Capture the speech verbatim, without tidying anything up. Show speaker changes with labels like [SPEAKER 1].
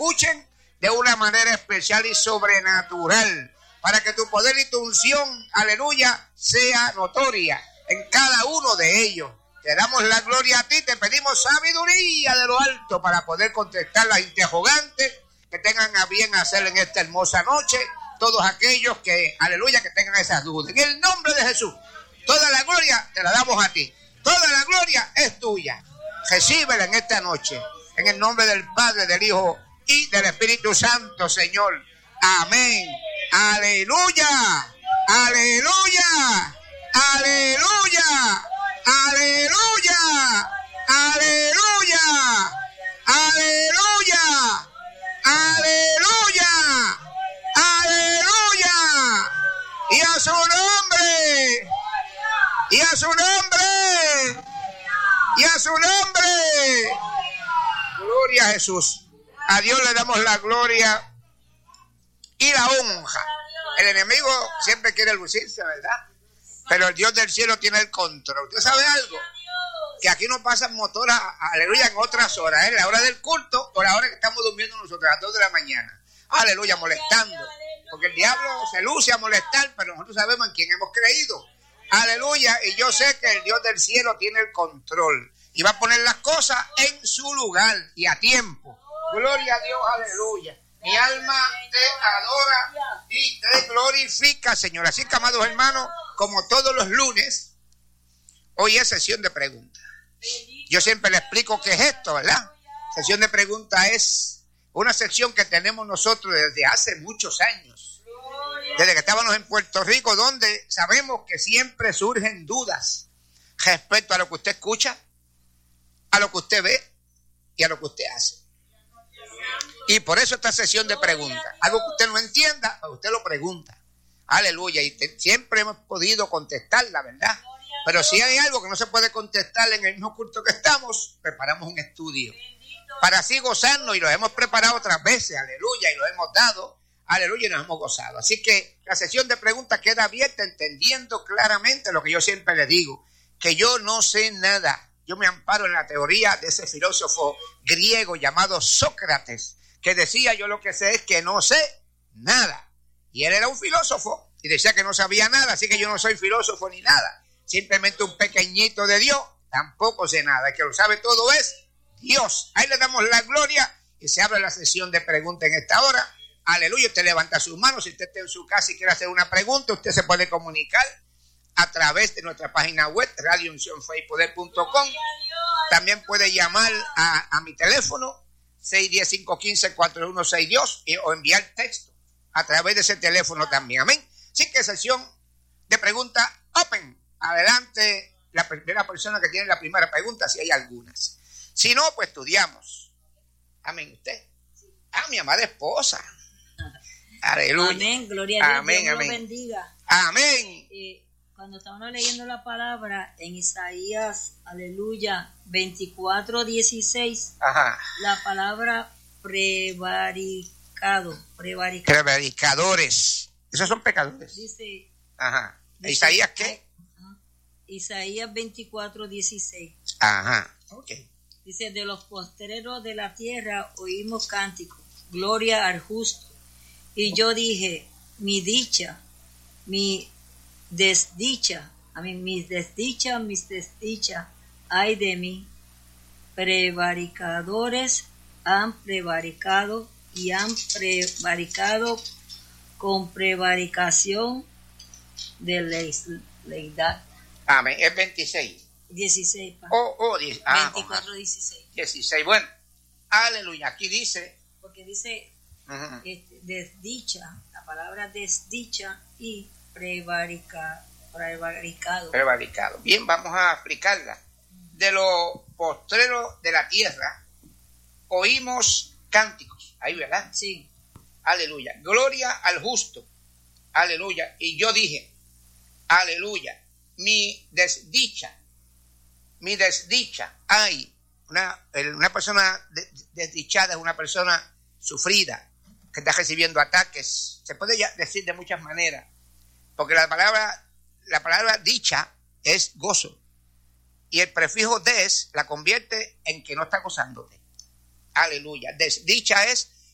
[SPEAKER 1] escuchen de una manera especial y sobrenatural, para que tu poder y tu unción, aleluya, sea notoria en cada uno de ellos. Te damos la gloria a ti, te pedimos sabiduría de lo alto para poder contestar las interrogantes que tengan a bien hacer en esta hermosa noche, todos aquellos que, aleluya, que tengan esas dudas. En el nombre de Jesús, toda la gloria te la damos a ti, toda la gloria es tuya. Recíbela en esta noche, en el nombre del Padre, del Hijo y del Espíritu Santo, Señor. Amén. Aleluya, aleluya, aleluya, aleluya, aleluya, aleluya, aleluya, aleluya, y a su nombre, y a su nombre, y a su nombre. Gloria a Jesús. A Dios le damos la gloria y la honra. El enemigo siempre quiere lucirse, ¿verdad? Pero el Dios del cielo tiene el control. ¿Usted sabe algo? Que aquí no pasan motoras, aleluya, en otras horas, ¿eh? La hora del culto o la hora que estamos durmiendo nosotros, a las dos de la mañana. Aleluya, molestando. Porque el diablo se luce a molestar, pero nosotros sabemos en quién hemos creído. Aleluya, y yo sé que el Dios del cielo tiene el control y va a poner las cosas en su lugar y a tiempo. Gloria a Dios, aleluya. Mi alma te adora y te glorifica, Señor. Así que, amados hermanos, como todos los lunes, hoy es sesión de preguntas. Yo siempre le explico qué es esto, ¿verdad? Sesión de preguntas es una sección que tenemos nosotros desde hace muchos años. Desde que estábamos en Puerto Rico, donde sabemos que siempre surgen dudas respecto a lo que usted escucha, a lo que usted ve y a lo que usted hace. Y por eso esta sesión de preguntas. Algo que usted no entienda, usted lo pregunta. Aleluya. Y te, siempre hemos podido contestar, la verdad. Pero si hay algo que no se puede contestar en el mismo culto que estamos, preparamos un estudio para así gozarnos, y lo hemos preparado otras veces, aleluya, y lo hemos dado, aleluya, y nos hemos gozado. Así que la sesión de preguntas queda abierta, entendiendo claramente lo que yo siempre le digo, que yo no sé nada. Yo me amparo en la teoría de ese filósofo griego llamado Sócrates, que decía: yo lo que sé es que no sé nada. Y él era un filósofo y decía que no sabía nada, así que yo no soy filósofo ni nada. Simplemente un pequeñito de Dios, tampoco sé nada. El que lo sabe todo es Dios. Ahí le damos la gloria y se abre la sesión de preguntas en esta hora. Aleluya. Usted levanta sus manos. Si usted está en su casa y quiere hacer una pregunta, usted se puede comunicar a través de nuestra página web, radio unción fe y poder punto com. También puede llamar a, a mi teléfono seis uno cero, cinco uno cinco, cuatro uno seis dos o enviar texto a través de ese teléfono también. Amén. Así que sesión de preguntas open. Adelante la primera persona que tiene la primera pregunta, si hay algunas. Si no, pues estudiamos. Amén. Usted. Ah, mi amada esposa. Aleluya.
[SPEAKER 2] Amén. Gloria a Dios.
[SPEAKER 1] Amén,
[SPEAKER 2] Dios
[SPEAKER 1] amén.
[SPEAKER 2] nos bendiga.
[SPEAKER 1] Amén.
[SPEAKER 2] Eh, cuando estábamos leyendo la palabra en Isaías, aleluya, veinticuatro dieciséis,
[SPEAKER 1] Ajá.
[SPEAKER 2] la palabra prevaricado, prevaricado.
[SPEAKER 1] Prevaricadores. Esos son pecadores.
[SPEAKER 2] Dice.
[SPEAKER 1] Ajá.
[SPEAKER 2] dice
[SPEAKER 1] ¿Isaías qué?
[SPEAKER 2] Ajá, Isaías veinticuatro dieciséis.
[SPEAKER 1] Ajá. Ok.
[SPEAKER 2] Dice: de los postreros de la tierra oímos cánticos, gloria al justo. Y yo dije: mi dicha, mi desdicha, a mí mis desdichas, mis desdichas, ay de mí. Prevaricadores han prevaricado y han prevaricado con prevaricación de leidad.
[SPEAKER 1] Amén. Es veintiséis.
[SPEAKER 2] dieciséis. Pa.
[SPEAKER 1] Oh, oh, diez. Ah,
[SPEAKER 2] veinticuatro dieciséis.
[SPEAKER 1] dieciséis. Bueno, aleluya. Aquí dice.
[SPEAKER 2] Porque dice
[SPEAKER 1] Uh-huh.
[SPEAKER 2] este, desdicha, la palabra desdicha y prevarica, prevaricado.
[SPEAKER 1] Prevaricado. Bien, vamos a explicarla. De los postreros de la tierra oímos cánticos. Ahí, ¿verdad?
[SPEAKER 2] Sí.
[SPEAKER 1] Aleluya. Gloria al justo. Aleluya. Y yo dije, aleluya, mi desdicha, mi desdicha. Hay una, una persona desdichada, es una persona sufrida, que está recibiendo ataques. Se puede decir de muchas maneras, porque la palabra, la palabra dicha es gozo, y el prefijo des la convierte en que no está gozándote. Aleluya. Desdicha es